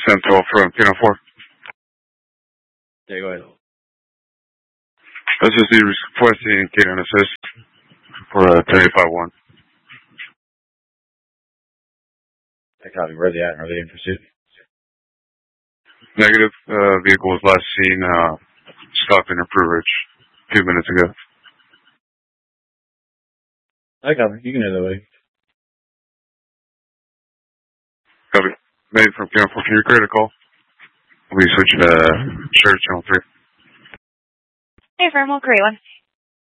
Central from Kilo 4. Yeah, go ahead. This is the requesting K-9 assist for 1051. I copy. Where are they at? Are they in pursuit? Negative. Vehicle was last seen stopped in Prue Ridge 2 minutes ago. I copy. You can head that way. Copy. Made from Kilo 4. Can you create a call? We switch to Sheriff Channel 3. Hey, firm, we'll create one.